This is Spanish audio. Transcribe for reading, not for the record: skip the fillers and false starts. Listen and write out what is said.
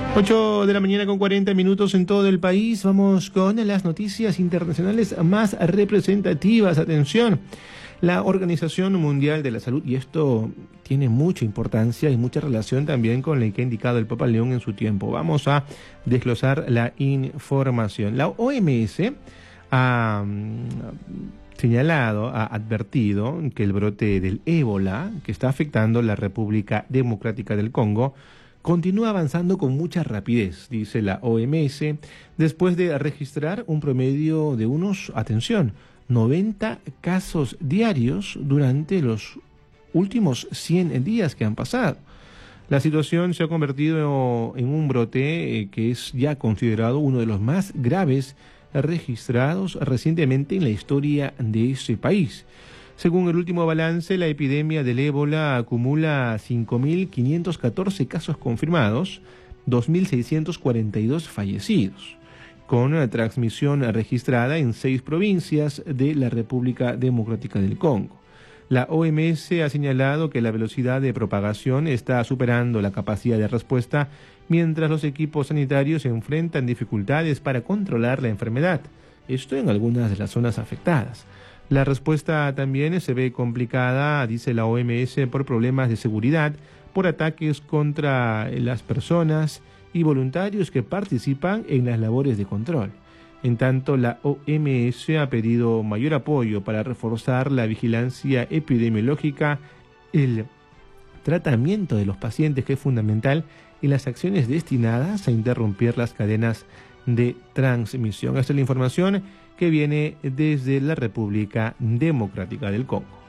8 de la mañana con 40 minutos en todo el país. Vamos con las noticias internacionales más representativas. Atención, la Organización Mundial de la Salud, y esto tiene mucha importancia y mucha relación también con lo que ha indicado el Papa León en su tiempo. Vamos a desglosar la información. La OMS ha señalado, ha advertido que el brote del ébola, que está afectando la República Democrática del Congo, continúa avanzando con mucha rapidez, dice la OMS, después de registrar un promedio de unos, atención, 90 casos diarios durante los últimos 100 días que han pasado. La situación se ha convertido en un brote que es ya considerado uno de los más graves registrados recientemente en la historia de ese país. Según el último balance, la epidemia del ébola acumula 5.514 casos confirmados, 2.642 fallecidos, con una transmisión registrada en 6 provincias de la República Democrática del Congo. La OMS ha señalado que la velocidad de propagación está superando la capacidad de respuesta, mientras los equipos sanitarios enfrentan dificultades para controlar la enfermedad, esto en algunas de las zonas afectadas. La respuesta también se ve complicada, dice la OMS, por problemas de seguridad, por ataques contra las personas y voluntarios que participan en las labores de control. En tanto, la OMS ha pedido mayor apoyo para reforzar la vigilancia epidemiológica, el tratamiento de los pacientes, que es fundamental, y las acciones destinadas a interrumpir las cadenas de transmisión. Esta es la información que viene desde la República Democrática del Congo.